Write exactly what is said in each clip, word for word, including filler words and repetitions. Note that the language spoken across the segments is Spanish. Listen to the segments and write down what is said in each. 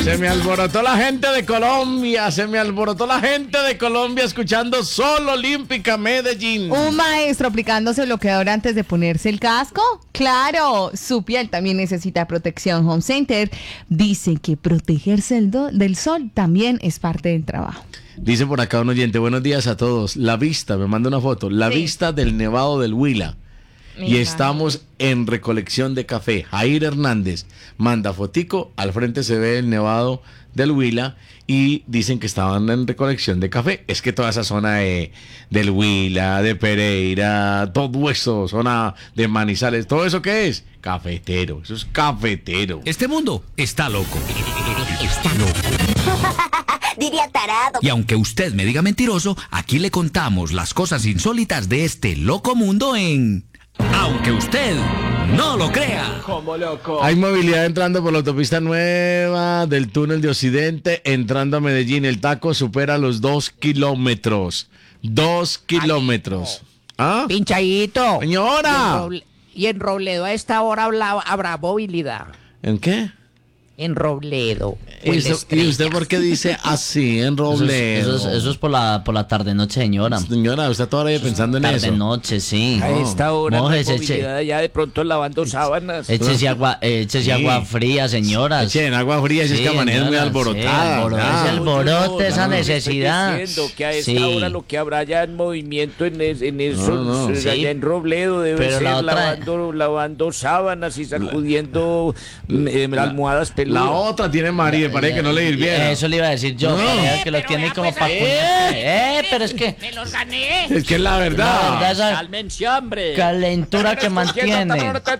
Se me alborotó la gente de Colombia, se me alborotó la gente de Colombia escuchando Sol Olímpica Medellín. Un maestro aplicándose bloqueador antes de ponerse el casco. Claro, su piel también necesita protección. Home Center dice que protegerse del, do- del sol también es parte del trabajo. Dice por acá un oyente, buenos días a todos. La vista, me manda una foto, la Sí. vista del Nevado del Huila. Me Y encanta. estamos en recolección de café. Jair Hernández manda fotico, al frente se ve el Nevado del Huila y dicen que estaban en recolección de café. Es que toda esa zona de, del Huila, de Pereira, todo eso, zona de Manizales, ¿todo eso qué es? Cafetero, eso es cafetero. Este mundo está loco. Está loco. Diría tarado. Y aunque usted me diga mentiroso, aquí le contamos las cosas insólitas de este loco mundo en Aunque usted no lo crea. Hay movilidad entrando por la autopista nueva del túnel de Occidente, entrando a Medellín. El taco supera los dos kilómetros. Dos kilómetros. ¿Ah? Pinchadito. Señora. Y en, Roble- y en Robledo a esta hora habla- habrá movilidad. ¿En qué? En Robledo. ¿Y o en usted, ¿Y usted por qué dice así en Eso es, Robledo? eso es- eso es por la por la tarde noche, señora. Señora, usted todavía pensando en Tarde eso. noche, sí. A esta hora no hay Mójese, movilidad, ya de pronto lavando sábanas. Échese agua, eh, échese Sí. agua fría, señoras. Echen agua fría, si es que amanecen muy señoras, alborotadas. sí, alboro- ya. ese alborote, esa no, necesidad. Estoy diciendo que a esta Sí. hora lo que habrá ya en movimiento en, es- en esos, No, no. eh, Sí. allá en Robledo debe Pero ser la otra- lavando, lavando sábanas y sacudiendo eh, almohadas peludas. La otra tiene María, parece que no le hirviera. Eso le iba a decir yo, No. vea que lo tiene como para Eh, pero es que ¡Me los gané! Es que es la la verdad. verdad esa ¡Cálmense, hombre! calentura que mantiene.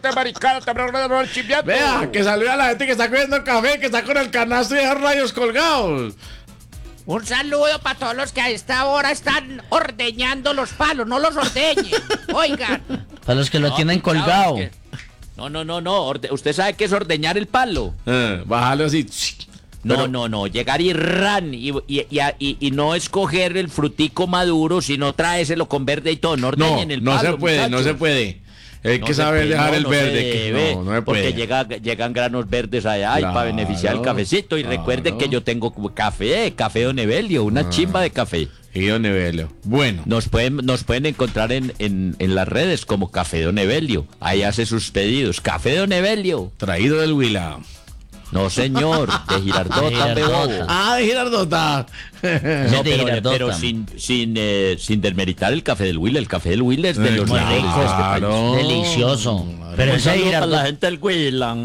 Vea, que saluda a la gente que está cogiendo café, que está con el canasto y esos rayos colgados. Un saludo para todos los que a esta hora están ordeñando los palos, no los ordeñen. Oigan. Para los que lo No, tienen pinchado, colgado. es que- No, no, no, no. orde- ¿Usted sabe qué es ordeñar el palo? Eh, bájale así. No, Pero- no, no. Llegar y ran y, y, y, y- y no escoger el frutico maduro, sino traéselo con verde y todo. No No, ordeñen el no palo, se puede, no muchachos. se puede. Hay No que se saber puede, dejar no, el no se verde. que- debe, no, no se porque puede. llega, llegan granos verdes allá y Claro, para beneficiar el cafecito. Y claro. recuerden que yo tengo como café, café Don Evelio, una chimba de café. Y Don Evelio. Bueno, Nos pueden, nos pueden encontrar en, en, en las redes como Café Don Evelio. Ahí hace sus pedidos. Café Don Evelio. traído del Huila. No, señor, de Girardota, De Girardota. bebo. Ah, de Girardota. No, de pero, Girardota. pero sin, sin, eh, sin desmeritar el café del Huila. El café del Huila es de Eh, los claro. mejores de este país. Delicioso. Pero Un ese saludo para la Girardota, gente del Huila.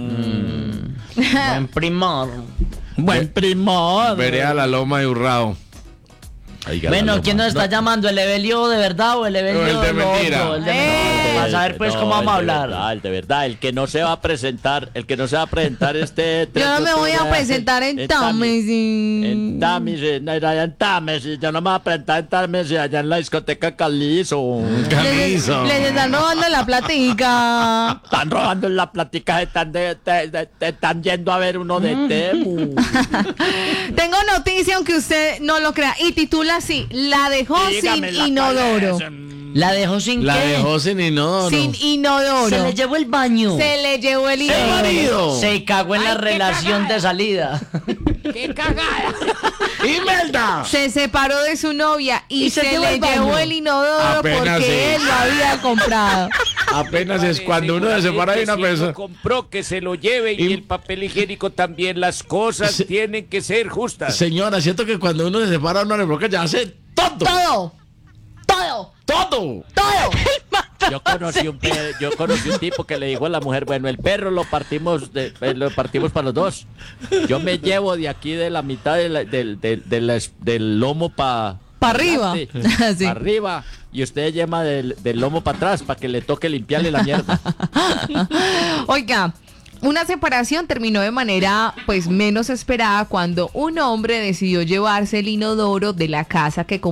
buen primor. Buen primor. Veré a la loma de Urrao. Oiga, Bueno, la ¿quién nos loma. está llamando? ¿El Evelio de verdad o el Evelio No, el de lo mentira. otro? El de Eh. mentira. Para saber pues No, cómo vamos a el de hablar. verdad, el de verdad, el que no se va a presentar, el que no se va a presentar este... Yo no me voy a presentar en Támesis. En Támesis, no, allá en Támesis, yo no me voy a presentar en Támesis, allá en la discoteca Calizo. Les, Camiso. les están robando la platica. Están robando la plática, están, de, de- de- de- están yendo a ver uno de Temu. Tengo noticia, aunque usted no lo crea, y titula así: la dejó Dígame sin la inodoro. cual es. La dejó sin La qué. dejó sin inodoro. Sin inodoro. Se le llevó el baño. Se le llevó el inodoro. marido. Se cagó en la Ay, qué relación cagada. de salida. ¡Qué cagada! ¡Imelda! Se separó de su novia y, Y se se, llevó le el baño. llevó el inodoro Apenas porque sí. él lo había comprado. Apenas es cuando uno se separa de una Si lo persona. compró, que se lo lleve y, Y- el papel higiénico también. Las cosas Se- tienen que ser justas. Señora, siento que cuando uno se separa de una reciproca ya hace todo. Todo. Todo. Todo. Todo. Yo conocí un pe- yo conocí un tipo que le dijo a la mujer, bueno, el perro lo partimos de- eh, lo partimos para los dos. Yo me llevo de aquí de la mitad de la- del, del, del, es- del lomo para Pa' arriba. Sí. arriba y usted lleva del, del lomo para atrás para que le toque limpiarle la mierda. Oiga, una separación terminó de manera pues menos esperada cuando un hombre decidió llevarse el inodoro de la casa que